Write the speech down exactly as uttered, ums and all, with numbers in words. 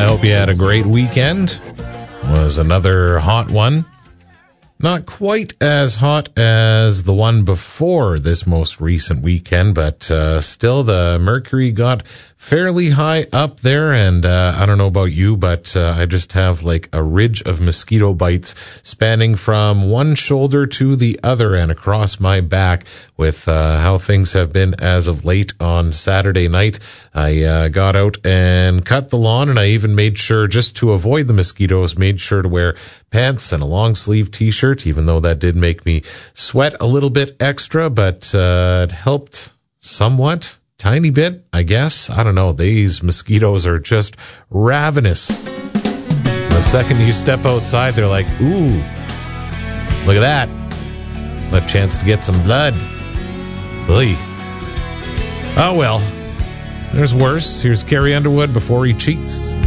I hope you had a great weekend. It was another hot one. Not quite as hot as the one before this most recent weekend, but uh, still the mercury got fairly high up there, and uh, I don't know about you, but uh, I just have like a ridge of mosquito bites spanning from one shoulder to the other and across my back with uh, how things have been as of late on Saturday night. I uh, got out and cut the lawn, and I even made sure, just to avoid the mosquitoes, made sure to wear pants and a long sleeve t-shirt, even though that did make me sweat a little bit extra, but uh, it helped somewhat. Tiny bit, I guess. I don't know. These mosquitoes are just ravenous. The second you step outside, they're like, ooh, look at that. A chance to get some blood. Oy. Oh, well. There's worse. Here's Carrie Underwood, Before He Cheats.